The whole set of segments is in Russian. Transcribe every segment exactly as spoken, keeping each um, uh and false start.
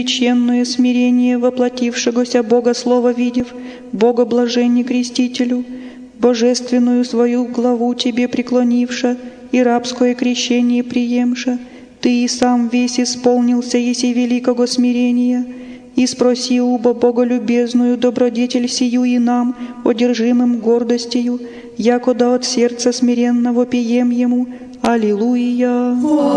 священное смирение воплотившегося Бога Слова видев, Бога блаженне крестителю, божественную свою главу тебе преклонивша и рабское крещение приемша, ты и сам весь исполнился еси великого смирения, и спроси убо боголюбезную добродетель сию и нам, одержимым гордостью, якода от сердца смиренного пием ему. Аллилуйя!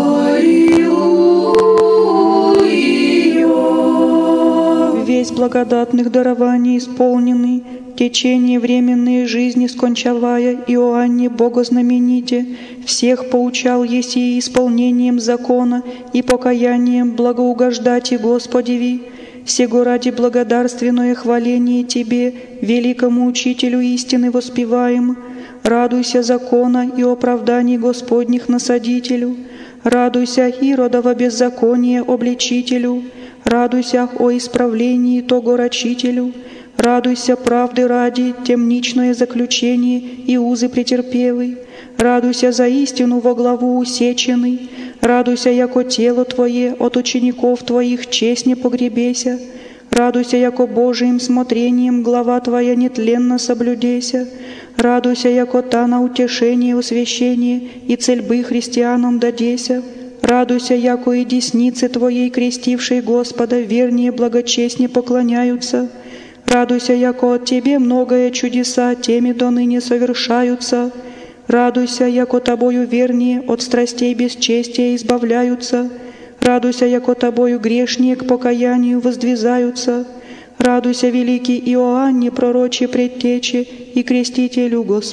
Аллилуйя! Весь благодатных дарований исполненный, течение временной жизни скончавая, Иоанне Богознамените, всех поучал еси исполнением закона и покаянием благоугождати Господеви, сего ради благодарственное хваление Тебе, великому Учителю истины воспеваем. Радуйся закона и оправданий Господних насадителю, радуйся Иродова беззакония обличителю, радуйся о исправлении того рачителю, радуйся правды ради темничное заключение и узы претерпевый, радуйся за истину во главу усеченный, радуйся, яко тело Твое от учеников Твоих честь не погребеся, радуйся, яко Божиим смотрением глава Твоя нетленно соблюдеся, радуйся, яко та на утешение освящение и цельбы христианам дадеся, радуйся, яко и десницы Твоей, крестившей Господа, вернее благочестнее поклоняются, радуйся, яко от Тебе многое чудеса теми до ныне совершаются, радуйся, яко Тобою вернее от страстей бесчестия избавляются, радуйся, яко Тобою грешнее к покаянию воздвизаются, радуйся, великий Иоанне, пророче предтече и крестителю Господь.